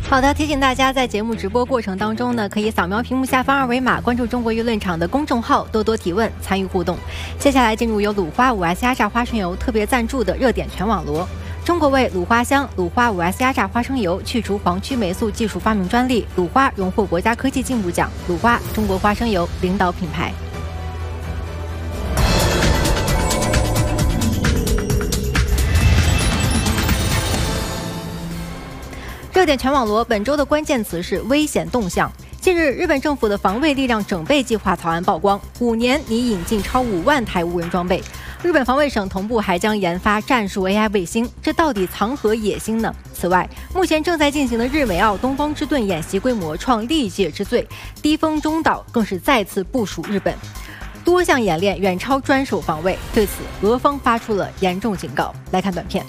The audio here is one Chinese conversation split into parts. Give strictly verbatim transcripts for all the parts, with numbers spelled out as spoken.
好的，提醒大家在节目直播过程当中呢，可以扫描屏幕下方二维码，关注中国舆论场的公众号，多多提问，参与互动。接下来进入由鲁花五 S 压榨花生油特别赞助的热点全网罗。中国为鲁花香鲁花五 S 压榨花生油去除黄曲霉素技术发明专利，鲁花荣获国家科技进步奖，鲁花中国花生油领导品牌。热点全网罗本周的关键词是危险动向。近日，日本政府的防卫力量整备计划草案曝光，五年拟引进超五万台无人装备。日本防卫省同步还将研发战术 A I 卫星，这到底藏何野心呢？此外，目前正在进行的日美澳东方之盾演习规模创历届之最，低风中岛更是再次部署日本，多项演练远超专守防卫。对此，俄方发出了严重警告。来看短片。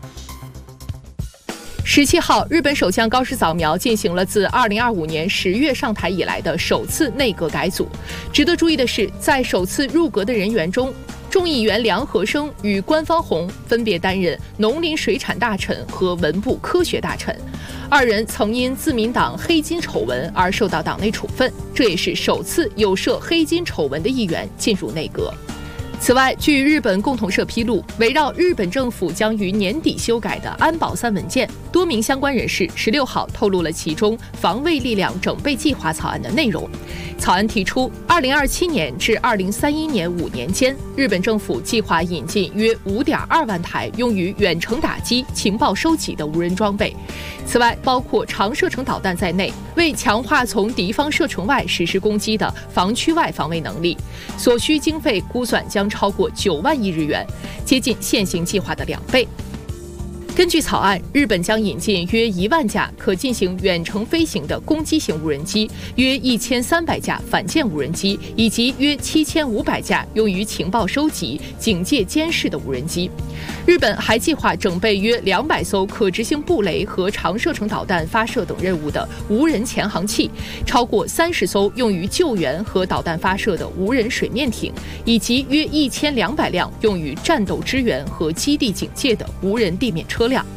十七号，日本首相高市早苗进行了自二零二五年十月上台以来的首次内阁改组。值得注意的是，在首次入阁的人员中，众议员梁和生与官方弘分别担任农林水产大臣和文部科学大臣，二人曾因自民党黑金丑闻而受到党内处分，这也是首次有涉黑金丑闻的议员进入内阁。此外，据日本共同社披露，围绕日本政府将于年底修改的安保三文件，多名相关人士十六号透露了其中防卫力量整备计划草案的内容。草案提出，二零二七年至二零三一年五年间，日本政府计划引进约五点二万台用于远程打击、情报收集的无人装备。此外，包括长射程导弹在内，为强化从敌方射程外实施攻击的防区外防卫能力，所需经费估算将超过九万亿日元，接近现行计划的两倍。根据草案，日本将引进约一万架可进行远程飞行的攻击型无人机，约一千三百架反舰无人机，以及约七千五百架用于情报收集、警戒监视的无人机。日本还计划整备约两百艘可执行布雷和长射程导弹发射等任务的无人潜航器，超过三十艘用于救援和导弹发射的无人水面艇，以及约一千两百辆用于战斗支援和基地警戒的无人地面车辆。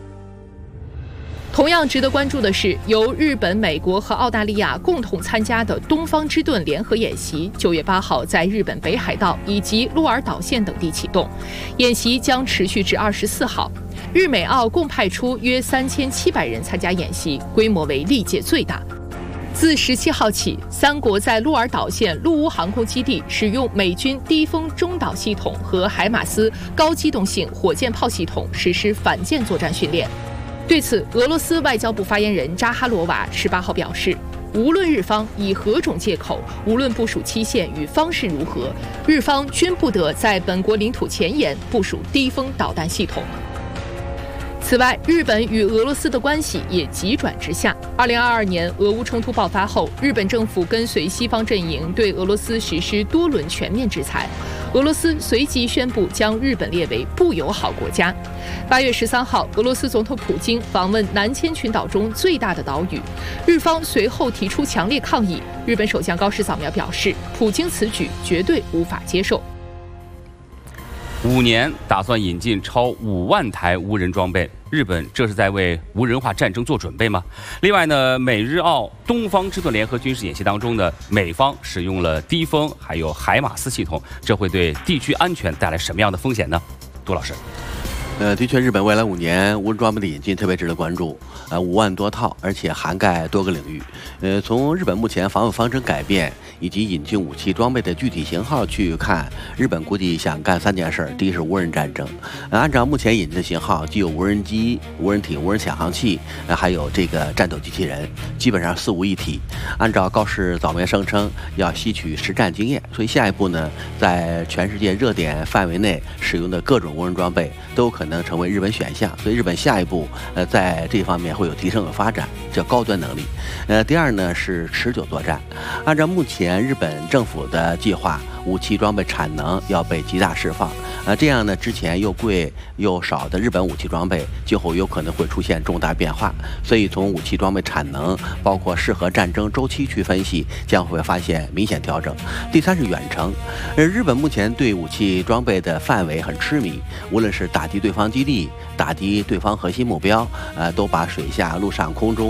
同样值得关注的是，由日本、美国和澳大利亚共同参加的东方之盾联合演习，九月八号在日本北海道以及鹿儿岛县等地启动，演习将持续至二十四号。日美澳共派出约三千七百人参加演习，规模为历届最大。自十七号起，三国在鹿儿岛县陆乌航空基地使用美军低风中导系统和海马斯高机动性火箭炮系统实施反舰作战训练。对此，俄罗斯外交部发言人扎哈罗娃十八号表示，无论日方以何种借口，无论部署期限与方式如何，日方均不得在本国领土前沿部署低风导弹系统。此外，日本与俄罗斯的关系也急转直下。二零二二年俄乌冲突爆发后，日本政府跟随西方阵营对俄罗斯实施多轮全面制裁。俄罗斯随即宣布将日本列为不友好国家。八月十三号，俄罗斯总统普京访问南千群岛中最大的岛屿，日方随后提出强烈抗议。日本首相高市早苗表示，普京此举绝对无法接受。 五年打算引进超五万台无人装备，日本这是在为无人化战争做准备吗？另外呢，美日澳东方之盾联合军事演习当中呢，美方使用了低风还有海马斯系统，这会对地区安全带来什么样的风险呢？杜老师。 呃，的确，日本未来五年无人装备的引进特别值得关注，呃，五万多套，而且涵盖多个领域。呃，从日本目前防卫方针改变以及引进武器装备的具体型号去看，日本估计想干三件事：第一是无人战争，呃，按照目前引进的型号，既有无人机、无人艇、无人潜航器，呃，还有这个战斗机器人，基本上四无一体。按照高市早苗声称，要吸取实战经验，所以下一步呢，在全世界热点范围内使用的各种无人装备都可能成为日本选项，所以日本下一步呃在这方面会有提升和发展，叫高端能力。呃，第二呢是持久作战，按照目前日本政府的计划，武器装备产能要被极大释放。呃，这样呢，之前又贵又少的日本武器装备，今后有可能会出现重大变化。所以从武器装备产能，包括适合战争周期去分析，将会发现明显调整。第三是远程，而日本目前对武器装备的范围很痴迷，无论是打击对方基地、打击对方核心目标，呃，都把水下、陆上、空中